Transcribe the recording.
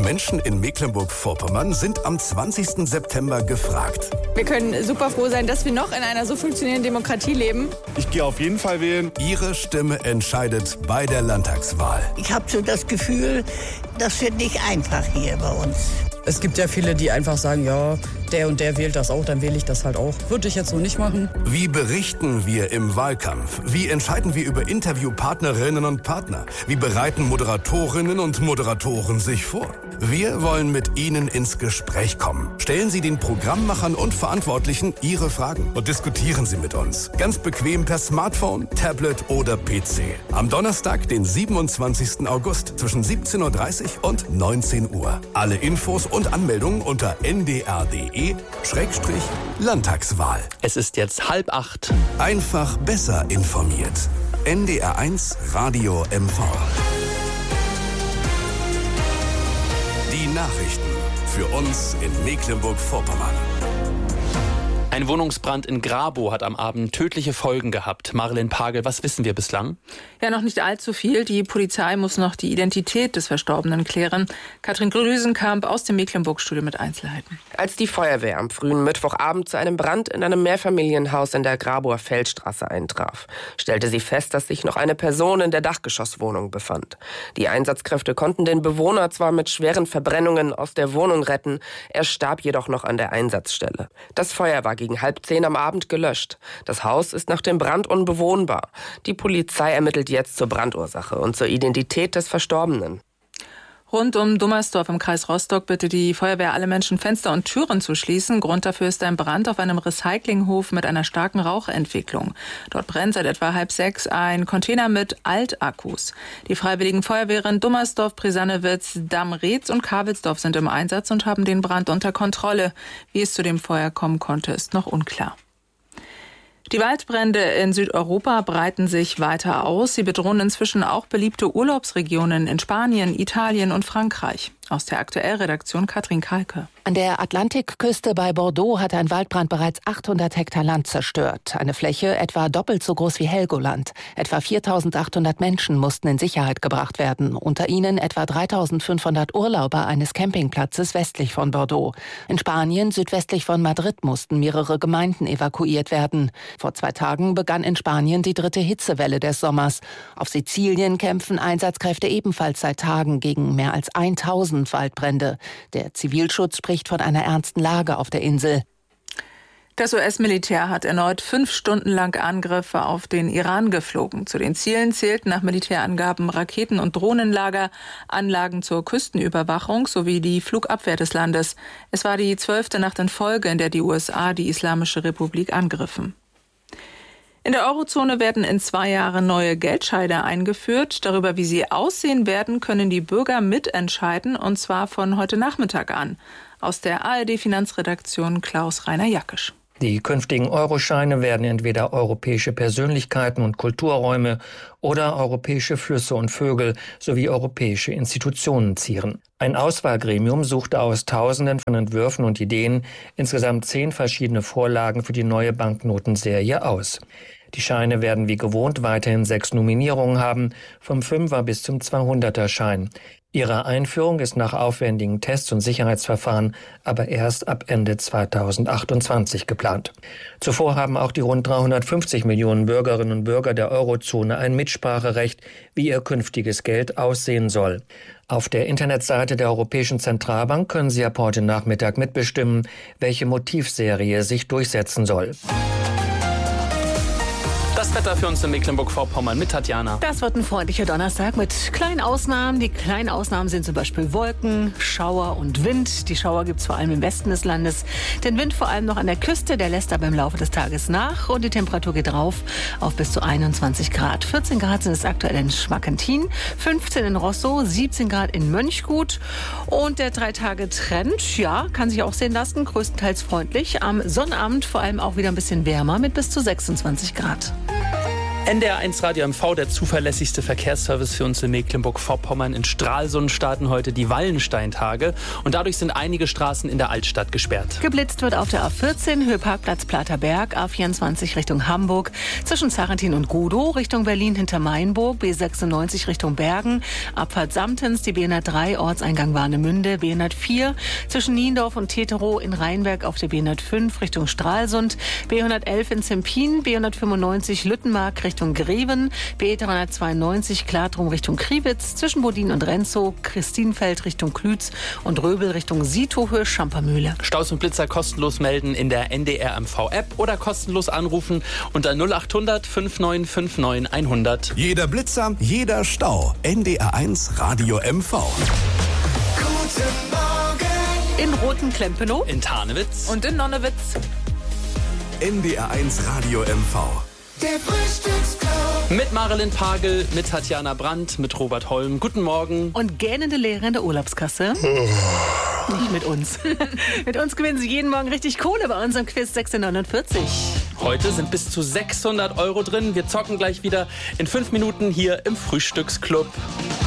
Menschen in Mecklenburg-Vorpommern sind am 20. September gefragt. Wir können super froh sein, dass wir noch in einer so funktionierenden Demokratie leben. Ich gehe auf jeden Fall wählen. Ihre Stimme entscheidet bei der Landtagswahl. Ich habe so das Gefühl, das wird nicht einfach hier bei uns. Es gibt ja viele, die einfach sagen, ja, der und der wählt das auch, dann wähle ich das halt auch. Würde ich jetzt so nicht machen. Wie berichten wir im Wahlkampf? Wie entscheiden wir über Interviewpartnerinnen und Partner? Wie bereiten Moderatorinnen und Moderatoren sich vor? Wir wollen mit Ihnen ins Gespräch kommen. Stellen Sie den Programmmachern und Verantwortlichen Ihre Fragen und diskutieren Sie mit uns. Ganz bequem per Smartphone, Tablet oder PC. Am Donnerstag, den 27. August zwischen 17.30 Uhr und 19 Uhr. Alle Infos und Anmeldungen unter ndr.de/Landtagswahl. Es ist jetzt 7:30. Einfach besser informiert. NDR1 Radio MV. Die Nachrichten für uns in Mecklenburg-Vorpommern. Ein Wohnungsbrand in Grabow hat am Abend tödliche Folgen gehabt. Marilyn Pagel, was wissen wir bislang? Ja, noch nicht allzu viel. Die Polizei muss noch die Identität des Verstorbenen klären. Katrin Grüsenkamp aus dem Mecklenburg-Studio mit Einzelheiten. Als die Feuerwehr am frühen Mittwochabend zu einem Brand in einem Mehrfamilienhaus in der Grabower Feldstraße eintraf, stellte sie fest, dass sich noch eine Person in der Dachgeschosswohnung befand. Die Einsatzkräfte konnten den Bewohner zwar mit schweren Verbrennungen aus der Wohnung retten, er starb jedoch noch an der Einsatzstelle. Das Feuer war gegen 9:30 am Abend gelöscht. Das Haus ist nach dem Brand unbewohnbar. Die Polizei ermittelt jetzt zur Brandursache und zur Identität des Verstorbenen. Rund um Dummersdorf im Kreis Rostock bittet die Feuerwehr alle Menschen, Fenster und Türen zu schließen. Grund dafür ist ein Brand auf einem Recyclinghof mit einer starken Rauchentwicklung. Dort brennt seit etwa 5:30 ein Container mit Altakkus. Die Freiwilligen Feuerwehren Dummersdorf, Bresannewitz, Damm-Reetz und Kavelsdorf sind im Einsatz und haben den Brand unter Kontrolle. Wie es zu dem Feuer kommen konnte, ist noch unklar. Die Waldbrände in Südeuropa breiten sich weiter aus. Sie bedrohen inzwischen auch beliebte Urlaubsregionen in Spanien, Italien und Frankreich. Aus der Aktuellredaktion Katrin Kalke. An der Atlantikküste bei Bordeaux hat ein Waldbrand bereits 800 Hektar Land zerstört. Eine Fläche etwa doppelt so groß wie Helgoland. Etwa 4.800 Menschen mussten in Sicherheit gebracht werden. Unter ihnen etwa 3.500 Urlauber eines Campingplatzes westlich von Bordeaux. In Spanien, südwestlich von Madrid, mussten mehrere Gemeinden evakuiert werden. Vor 2 Tagen begann in Spanien die 3. Hitzewelle des Sommers. Auf Sizilien kämpfen Einsatzkräfte ebenfalls seit Tagen gegen mehr als 1.000 Waldbrände. Der Zivilschutz spricht von einer ernsten Lage auf der Insel. Das US-Militär hat erneut 5 Stunden lang Angriffe auf den Iran geflogen. Zu den Zielen zählten nach Militärangaben Raketen- und Drohnenlager, Anlagen zur Küstenüberwachung sowie die Flugabwehr des Landes. Es war die 12. Nacht in Folge, in der die USA die Islamische Republik angriffen. In der Eurozone werden in 2 Jahren neue Geldscheine eingeführt. Darüber, wie sie aussehen werden, können die Bürger mitentscheiden, und zwar von heute Nachmittag an. Aus der ARD-Finanzredaktion Klaus-Rainer Jackisch. Die künftigen Euroscheine werden entweder europäische Persönlichkeiten und Kulturräume oder europäische Flüsse und Vögel sowie europäische Institutionen zieren. Ein Auswahlgremium suchte aus Tausenden von Entwürfen und Ideen insgesamt 10 verschiedene Vorlagen für die neue Banknotenserie aus. Die Scheine werden wie gewohnt weiterhin 6 Nominierungen haben, vom 5er bis zum 200er-Schein. Ihre Einführung ist nach aufwendigen Tests und Sicherheitsverfahren aber erst ab Ende 2028 geplant. Zuvor haben auch die rund 350 Millionen Bürgerinnen und Bürger der Eurozone ein Mitspracherecht, wie ihr künftiges Geld aussehen soll. Auf der Internetseite der Europäischen Zentralbank können Sie ab heute Nachmittag mitbestimmen, welche Motivserie sich durchsetzen soll. Das Wetter für uns in Mecklenburg-Vorpommern mit Tatjana. Das wird ein freundlicher Donnerstag mit kleinen Ausnahmen. Die kleinen Ausnahmen sind zum Beispiel Wolken, Schauer und Wind. Die Schauer gibt es vor allem im Westen des Landes. Den Wind vor allem noch an der Küste, der lässt aber im Laufe des Tages nach. Und die Temperatur geht rauf auf bis zu 21 Grad. 14 Grad sind es aktuell in Schmakentin, 15 in Rosso, 17 Grad in Mönchgut. Und der 3-Tage-Trend, ja, kann sich auch sehen lassen, größtenteils freundlich. Am Sonnabend vor allem auch wieder ein bisschen wärmer mit bis zu 26 Grad. NDR1 Radio MV, der zuverlässigste Verkehrsservice für uns in Mecklenburg-Vorpommern. In Stralsund starten heute die Wallensteintage und dadurch sind einige Straßen in der Altstadt gesperrt. Geblitzt wird auf der A14, Höheparkplatz Platerberg, A24 Richtung Hamburg, zwischen Zarentin und Godow, Richtung Berlin hinter Mainburg, B96 Richtung Bergen, Abfahrt Samtens, die B103, Ortseingang Warnemünde, B104, zwischen Niendorf und Teterow in Rheinberg auf der B105 Richtung Stralsund, B111 in Zempin, B195 Lüttenmark Richtung Greven, B392 Kladrum Richtung Kriwitz, zwischen Bodin und Renzow, Christinfeld Richtung Klütz und Röbel Richtung Sietohöhe, Schampermühle. Staus und Blitzer kostenlos melden in der NDR MV-App oder kostenlos anrufen unter 0800 5959 100. Jeder Blitzer, jeder Stau. NDR1 Radio MV. Guten Morgen. In Roten-Klempenow, in Tarnewitz und in Nonnewitz. NDR1 Radio MV. Der Frühstücksclub. Mit Marilyn Pagel, mit Tatjana Brandt, mit Robert Holm. Guten Morgen. Und gähnende Lehrer in der Urlaubskasse. Nicht mit uns. Mit uns gewinnen Sie jeden Morgen richtig Kohle bei unserem Quiz 649. Heute sind bis zu 600 € drin. Wir zocken gleich wieder in 5 Minuten hier im Frühstücksclub.